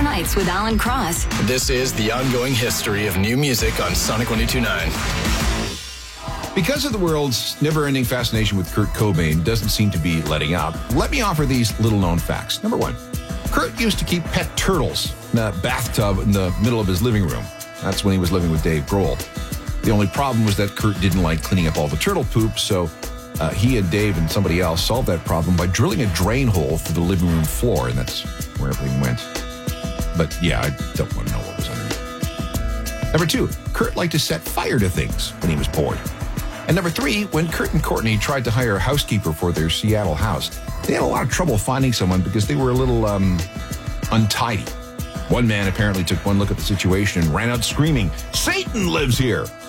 Nights with Alan Cross. This is the ongoing history of new music on Sonic 102.9. Because of the world's never-ending fascination with Kurt Cobain doesn't seem to be letting up, let me offer these little-known facts. Number one, Kurt used to keep pet turtles in a bathtub in the middle of his living room. That's when he was living with Dave Grohl. The only problem was that Kurt didn't like cleaning up all the turtle poop, so he and Dave and somebody else solved that problem by drilling a drain hole through the living room floor, and that's where everything went. But yeah, I don't want to know what was underneath. Number two, Kurt liked to set fire to things when he was bored. And number three, when Kurt and Courtney tried to hire a housekeeper for their Seattle house, they had a lot of trouble finding someone because they were a little untidy. One man apparently took one look at the situation and ran out screaming, "Satan lives here!"